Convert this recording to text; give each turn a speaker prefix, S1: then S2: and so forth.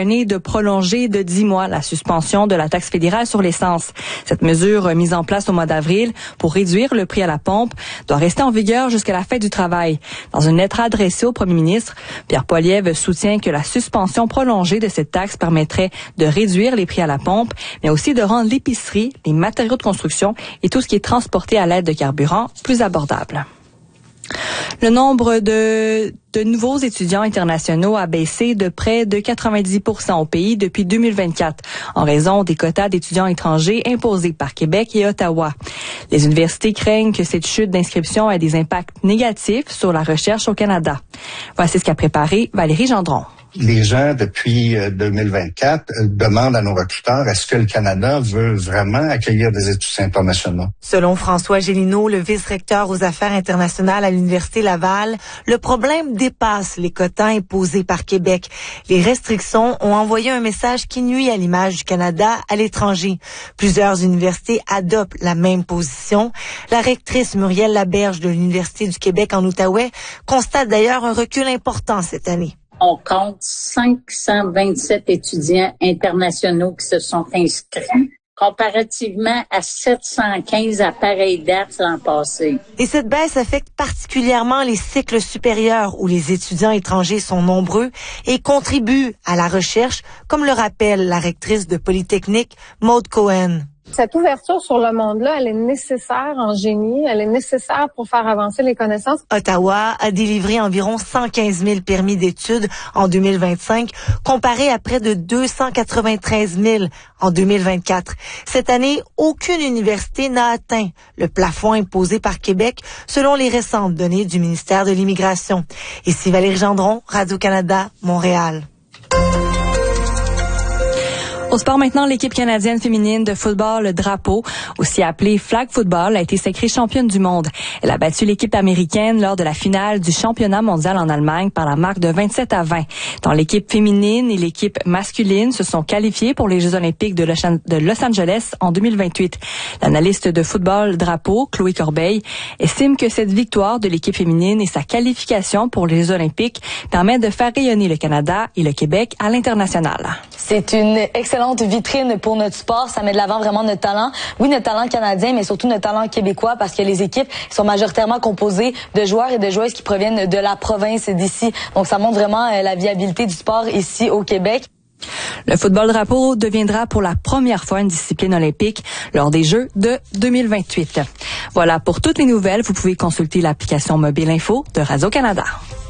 S1: Carney de prolonger de 10 mois la suspension de la taxe fédérale sur l'essence. Cette mesure, mise en place au mois d'avril pour réduire le prix à la pompe, doit rester en vigueur jusqu'à la fin du travail. Dans une lettre adressée au premier ministre, Pierre Poilievre soutient que la suspension prolongée de cette taxe permettrait de réduire les prix à la pompe, mais aussi de rendre l'épicerie, les matériaux de construction et tout ce qui est transporté à l'aide de carburant plus abordable. Le nombre de nouveaux étudiants internationaux a baissé de près de 90% au pays depuis 2024 en raison des quotas d'étudiants étrangers imposés par Québec et Ottawa. Les universités craignent que cette chute d'inscription ait des impacts négatifs sur la recherche au Canada. Voici ce qu'a préparé Valérie Gendron.
S2: Les gens, depuis 2024, demandent à nos recruteurs, est-ce que le Canada veut vraiment accueillir des étudiants internationaux?
S3: Selon François Gélineau, le vice-recteur aux affaires internationales à l'Université Laval, le problème dépasse les quotas imposés par Québec. Les restrictions ont envoyé un message qui nuit à l'image du Canada à l'étranger. Plusieurs universités adoptent la même position. La rectrice Muriel Laberge de l'Université du Québec en Outaouais constate d'ailleurs un recul important cette année.
S4: On compte 527 étudiants internationaux qui se sont inscrits, comparativement à 715 à pareille date l'an passé.
S3: Et cette baisse affecte particulièrement les cycles supérieurs où les étudiants étrangers sont nombreux et contribuent à la recherche, comme le rappelle la rectrice de Polytechnique, Maude Cohen.
S5: Cette ouverture sur le monde-là, elle est nécessaire en génie, elle est nécessaire pour faire avancer les connaissances.
S3: Ottawa a délivré environ 115 000 permis d'études en 2025, comparé à près de 293 000 en 2024. Cette année, aucune université n'a atteint le plafond imposé par Québec, selon les récentes données du ministère de l'Immigration. Ici Valérie Gendron, Radio-Canada, Montréal.
S1: Au sport maintenant, l'équipe canadienne féminine de football, le Drapeau, aussi appelée Flag Football, a été sacrée championne du monde. Elle a battu l'équipe américaine lors de la finale du championnat mondial en Allemagne par la marque de 27-20. Dans l'équipe féminine et l'équipe masculine se sont qualifiées pour les Jeux olympiques de Los Angeles en 2028. L'analyste de football Drapeau, Chloé Corbeil, estime que cette victoire de l'équipe féminine et sa qualification pour les Jeux olympiques permettent de faire rayonner le Canada et le Québec à l'international.
S6: C'est une excellente vitrine pour notre sport. Ça met de l'avant vraiment notre talent. Oui, notre talent canadien, mais surtout notre talent québécois parce que les équipes sont majoritairement composées de joueurs et de joueuses qui proviennent de la province d'ici. Donc, ça montre vraiment la viabilité du sport ici au Québec.
S1: Le football Drapeau deviendra pour la première fois une discipline olympique lors des Jeux de 2028. Voilà pour toutes les nouvelles. Vous pouvez consulter l'application Mobile Info de Radio-Canada.